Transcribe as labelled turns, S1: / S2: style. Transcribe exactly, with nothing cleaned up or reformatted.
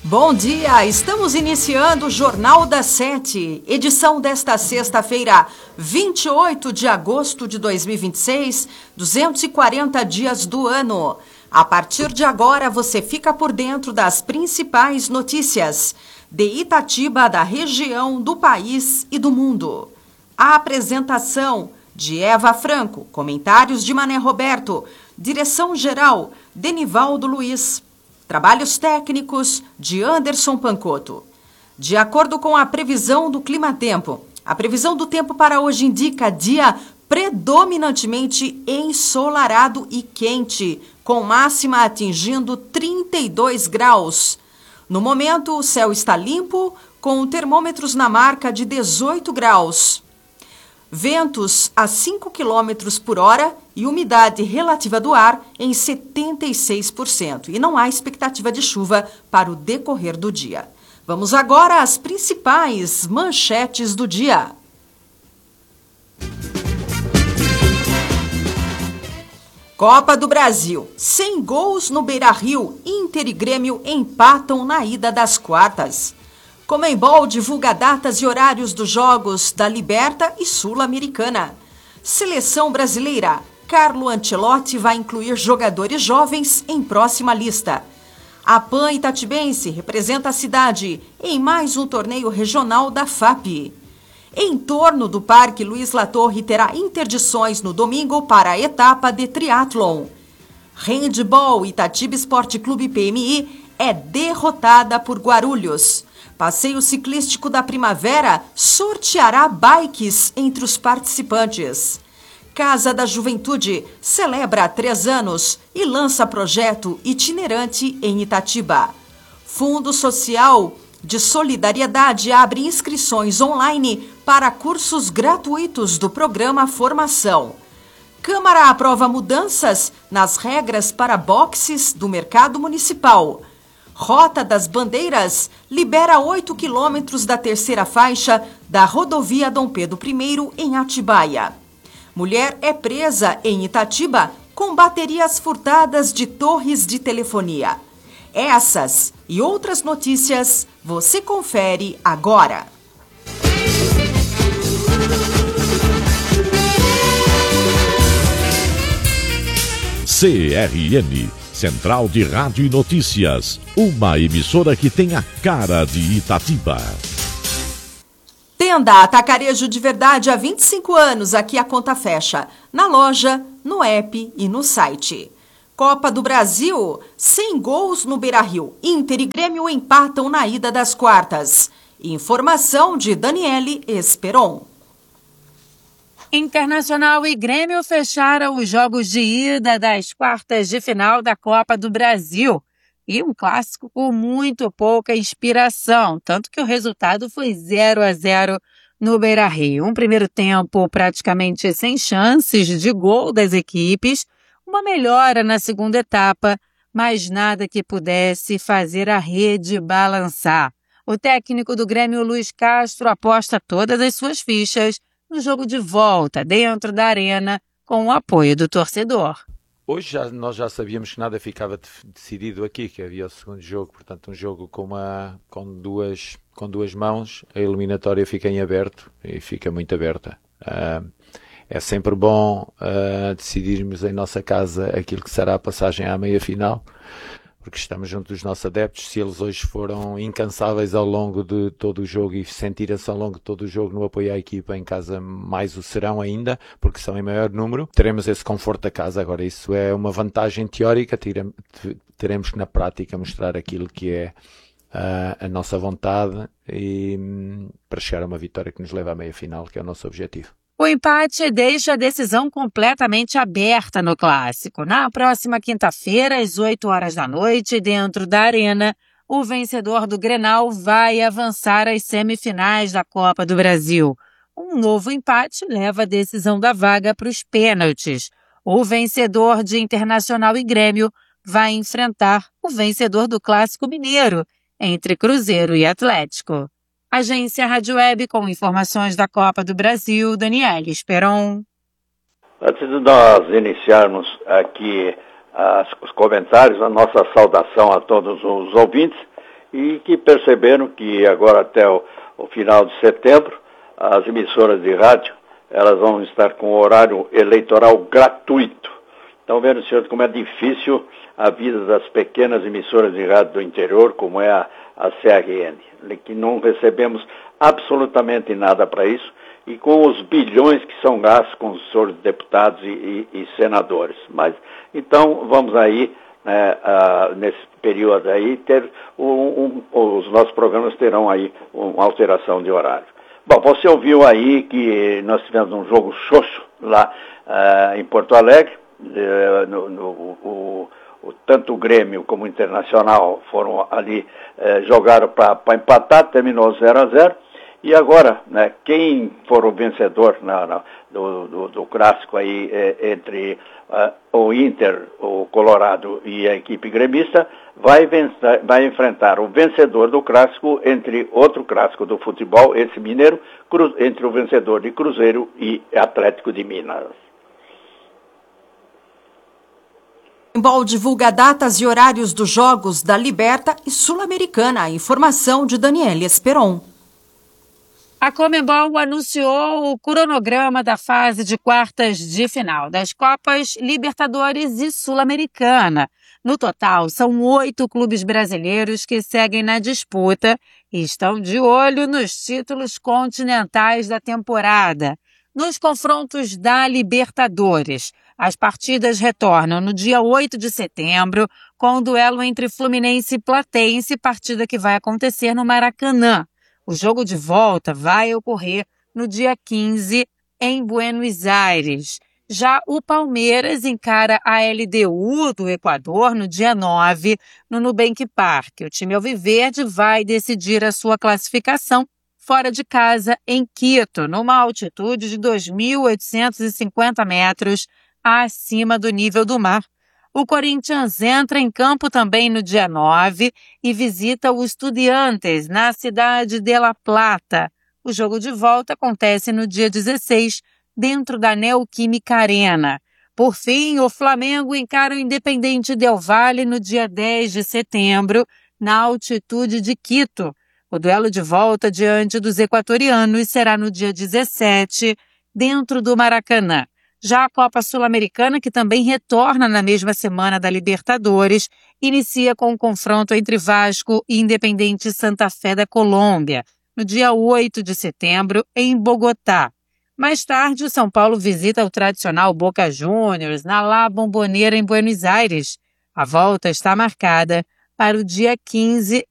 S1: Bom dia, estamos iniciando o Jornal das Sete, edição desta sexta-feira, vinte e oito de agosto de dois mil e vinte e seis, duzentos e quarenta dias do ano. A partir de agora, você fica por dentro das principais notícias de Itatiba, da região, do país e do mundo. A apresentação de Eva Franco, comentários de Mané Roberto, direção-geral Denivaldo Luiz. Trabalhos técnicos de Anderson Pancotto. De acordo com a previsão do Climatempo, a previsão do tempo para hoje indica dia predominantemente ensolarado e quente, com máxima atingindo trinta e dois graus. No momento, o céu está limpo, com termômetros na marca de dezoito graus. Ventos a cinco quilômetros por hora e umidade relativa do ar em setenta e seis por cento. E não há expectativa de chuva para o decorrer do dia. Vamos agora às principais manchetes do dia. Copa do Brasil. Sem gols no Beira-Rio, Inter e Grêmio empatam na ida das quartas. Conmebol divulga datas e horários dos jogos da Liberta e Sul-Americana. Seleção brasileira. Carlo Ancelotti vai incluir jogadores jovens em próxima lista. A PAN Itatibense representa a cidade em mais um torneio regional da F A P. Em torno do Parque Luiz Latorre terá interdições no domingo para a etapa de triatlon. Handball Itatiba Esporte Clube P M I é derrotada por Guarulhos. Passeio ciclístico da primavera sorteará bikes entre os participantes. Casa da Juventude celebra há três anos e lança projeto itinerante em Itatiba. Fundo Social de Solidariedade abre inscrições online para cursos gratuitos do programa Formação. Câmara aprova mudanças nas regras para boxes do mercado municipal. Rota das Bandeiras libera oito quilômetros da terceira faixa da rodovia Dom Pedro I em Atibaia. Mulher é presa em Itatiba com baterias furtadas de torres de telefonia. Essas e outras notícias você confere agora.
S2: C R N, Central de Rádio e Notícias, uma emissora que tem a cara de Itatiba.
S1: Tenda Atacarejo de Verdade há vinte e cinco anos, aqui a conta fecha, na loja, no app e no site. Copa do Brasil, sem gols no Beira-Rio, Inter e Grêmio empatam na ida das quartas. Informação de Daniele Esperon.
S3: Internacional e Grêmio fecharam os jogos de ida das quartas de final da Copa do Brasil. E um clássico com muito pouca inspiração, tanto que o resultado foi zero a zero no Beira-Rio. Um primeiro tempo praticamente sem chances de gol das equipes, uma melhora na segunda etapa, mas nada que pudesse fazer a rede balançar. O técnico do Grêmio, Luiz Castro, aposta todas as suas fichas no jogo de volta, dentro da arena, com o apoio do torcedor.
S4: Hoje já, nós já sabíamos que nada ficava decidido aqui, que havia o segundo jogo, portanto um jogo com, uma, com, duas, com duas mãos, a eliminatória fica em aberto e fica muito aberta. Uh, é sempre bom uh, decidirmos em nossa casa aquilo que será a passagem à meia-final, porque estamos junto dos nossos adeptos. Se eles hoje foram incansáveis ao longo de todo o jogo e sentiram-se ao longo de todo o jogo no apoio à equipa, em casa mais o serão ainda, porque são em maior número, teremos esse conforto da casa. Agora, isso é uma vantagem teórica, teremos que na prática mostrar aquilo que é uh, a nossa vontade e, um, para chegar a uma vitória que nos leva à meia-final, que é o nosso objetivo.
S3: O empate deixa a decisão completamente aberta no clássico. Na próxima quinta-feira, às oito horas da noite, dentro da arena, o vencedor do Grenal vai avançar às semifinais da Copa do Brasil. Um novo empate leva a decisão da vaga para os pênaltis. O vencedor de Internacional e Grêmio vai enfrentar o vencedor do Clássico Mineiro, entre Cruzeiro e Atlético. Agência Rádio Web com informações da Copa do Brasil, Daniele Esperon.
S5: Antes de nós iniciarmos aqui as, os comentários, a nossa saudação a todos os ouvintes e que perceberam que agora até o, o final de setembro, as emissoras de rádio, elas vão estar com horário eleitoral gratuito. Então, vendo, senhor, como é difícil a vida das pequenas emissoras de rádio do interior, como é a, a C R N, que não recebemos absolutamente nada para isso, e com os bilhões que são gastos com os senhores deputados e, e, e senadores. Mas, então, vamos aí, né, uh, nesse período aí, ter um, um, os nossos programas terão aí uma alteração de horário. Bom, você ouviu aí que nós tivemos um jogo xoxo lá uh, em Porto Alegre, uh, no, no, o, o, tanto o Grêmio como o Internacional foram ali, uh, jogaram para empatar, terminou zero a zero, e agora, né, quem for o vencedor na, na, do, do, do clássico aí eh, entre uh, o Inter, o Colorado e a equipe gremista, vai, vencer, vai enfrentar o vencedor do clássico entre outro clássico do futebol, esse mineiro, cru, entre o vencedor de Cruzeiro e Atlético de Minas.
S1: O Comembol divulga datas e horários dos jogos da Liberta e Sul-Americana. A informação de Daniela Esperon.
S3: A Comembol anunciou o cronograma da fase de quartas de final das Copas Libertadores e Sul-Americana. No total, são oito clubes brasileiros que seguem na disputa e estão de olho nos títulos continentais da temporada. Nos confrontos da Libertadores, as partidas retornam no dia oito de setembro, com o duelo entre Fluminense e Platense, partida que vai acontecer no Maracanã. O jogo de volta vai ocorrer no dia quinze, em Buenos Aires. Já o Palmeiras encara a L D U do Equador no dia nove, no Nubank Park. O time alviverde vai decidir a sua classificação fora de casa em Quito, numa altitude de dois mil oitocentos e cinquenta metros acima do nível do mar. O Corinthians entra em campo também no dia nove e visita o Estudiantes, na cidade de La Plata. O jogo de volta acontece no dia dezesseis, dentro da Neoquímica Arena. Por fim, o Flamengo encara o Independente Del Valle no dia dez de setembro, na altitude de Quito. O duelo de volta diante dos equatorianos será no dia dezessete, dentro do Maracanã. Já a Copa Sul-Americana, que também retorna na mesma semana da Libertadores, inicia com o confronto entre Vasco e Independente Santa Fé da Colômbia, no dia oito de setembro, em Bogotá. Mais tarde, o São Paulo visita o tradicional Boca Juniors na La Bombonera, em Buenos Aires. A volta está marcada para o dia quinze